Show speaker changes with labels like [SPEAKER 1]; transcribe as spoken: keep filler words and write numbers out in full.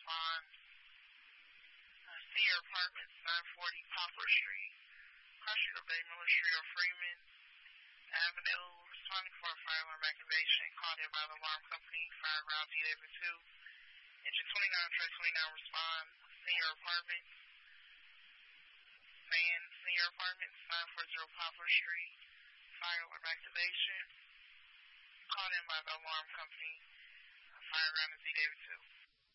[SPEAKER 1] respond. Uh, Senior Apartments, nine forty Poplar Street, Cross-Street Bay, Miller Street, or Freeman Avenue, responding for a fire alarm activation, called in by the alarm company, fire route D W two. Engine twenty-nine, track twenty-nine, respond. Senior Apartments, man, Senior Apartments, nine forty Poplar Street, fire alarm activation, called in by the alarm company, fire route D W two.